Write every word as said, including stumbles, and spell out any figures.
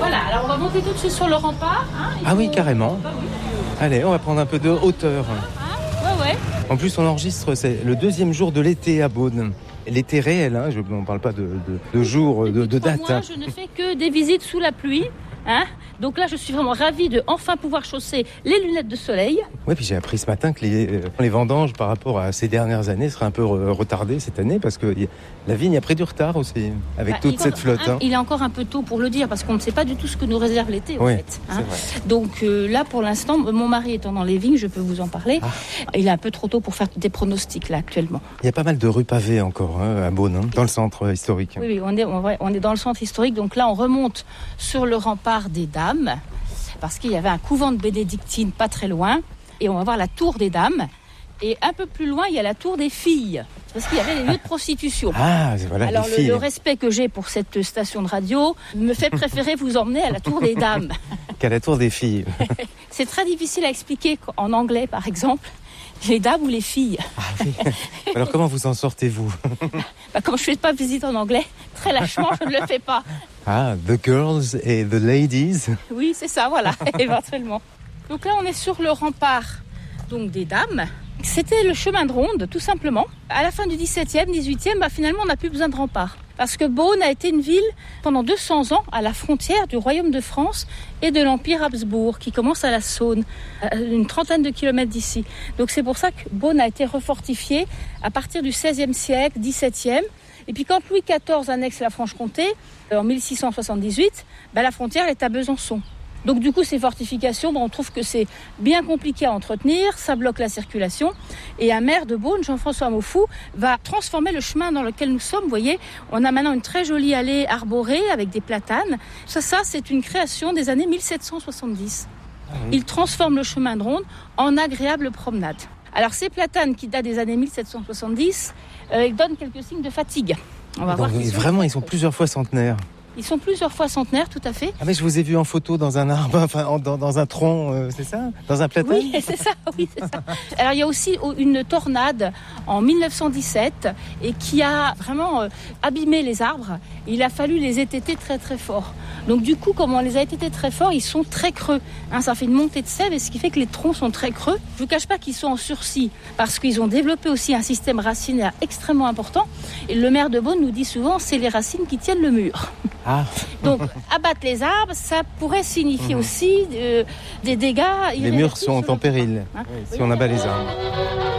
Voilà, alors on va monter tout de suite sur le rempart. Hein, ah oui, carrément. Bah, oui. Allez, on va prendre un peu de hauteur. Hein, ouais, ouais. En plus, on enregistre, c'est le deuxième jour de l'été à Beaune. L'été réel, hein, je ne parle pas de, de, de jour, de, de date. Moi, je ne fais que des visites sous la pluie. Hein. Donc là, je suis vraiment ravie de enfin pouvoir chausser les lunettes de soleil. Oui, puis j'ai appris ce matin que les, euh, les vendanges par rapport à ces dernières années seraient un peu re- retardées cette année parce que y, la vigne a pris du retard aussi avec bah, toute cette flotte. Un, hein. Il est encore un peu tôt pour le dire parce qu'on ne sait pas du tout ce que nous réserve l'été. Oui, en fait, hein. c'est vrai. Donc euh, là, pour l'instant, mon mari étant dans les vignes, je peux vous en parler. Ah. Il est un peu trop tôt pour faire des pronostics là actuellement. Il y a pas mal de rues pavées encore hein, à Beaune, hein, dans le centre historique. Oui, oui, on est, on est dans le centre historique. Donc là, on remonte sur le rempart des Dames. Parce qu'il y avait un couvent de bénédictines pas très loin. Et on va voir la tour des Dames. Et un peu plus loin, il y a la tour des filles. Parce qu'il y avait les lieux de prostitution. Ah, voilà, alors, les le, filles. le respect que j'ai pour cette station de radio me fait préférer vous emmener à la tour des Dames. Qu'à la tour des filles. C'est très difficile à expliquer en anglais, par exemple. Les dames ou les filles. Ah oui. Alors comment vous en sortez-vous? bah, Comme je ne fais pas visite en anglais, très lâchement, je ne le fais pas. Ah, the girls et the ladies. Oui, c'est ça, voilà, éventuellement. Donc là, on est sur le rempart donc, des Dames. C'était le chemin de ronde, tout simplement. À la fin du dix-septième, dix-huitième, bah, finalement, on n'a plus besoin de rempart. Parce que Beaune a été une ville pendant deux cents ans à la frontière du Royaume de France et de l'Empire Habsbourg, qui commence à la Saône, à une trentaine de kilomètres d'ici. Donc c'est pour ça que Beaune a été refortifiée à partir du seizième siècle, dix-septième. Et puis quand Louis quatorze annexe la Franche-Comté, en mille six cent soixante-dix-huit, bah, la frontière est à Besançon. Donc du coup, ces fortifications, on trouve que c'est bien compliqué à entretenir, ça bloque la circulation. Et un maire de Beaune, Jean-François Maufoux, va transformer le chemin dans lequel nous sommes. Vous voyez, on a maintenant une très jolie allée arborée avec des platanes. Ça, ça c'est une création des années mille sept cent soixante-dix. Ah oui. Il transforme le chemin de ronde en agréable promenade. Alors ces platanes qui datent des années mille sept cent soixante-dix, euh, ils donnent quelques signes de fatigue. On va Donc, voir vraiment, sont... ils sont plusieurs fois centenaires. Ils sont plusieurs fois centenaires, tout à fait. Ah mais je vous ai vu en photo dans un arbre, enfin dans, dans un tronc, euh, c'est ça? Dans un platane? Oui, c'est ça, oui, c'est ça. Alors il y a aussi une tornade en mille neuf cent dix-sept et qui a vraiment euh, abîmé les arbres. Il a fallu les étêter très très fort. Donc du coup, comme on les a étêtés très fort, ils sont très creux. Hein, ça fait une montée de sève et ce qui fait que les troncs sont très creux. Je ne vous cache pas qu'ils sont en sursis parce qu'ils ont développé aussi un système racinaire extrêmement important. Et le maire de Beaune nous dit souvent, c'est les racines qui tiennent le mur. Ah. Donc, abattre les arbres, ça pourrait signifier mmh. aussi euh, des dégâts. Les murs sont en péril hein oui, si oui, on abat les arbres.